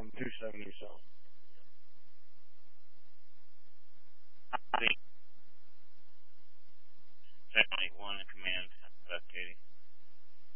270, so. I think 781 in command. That's Katie.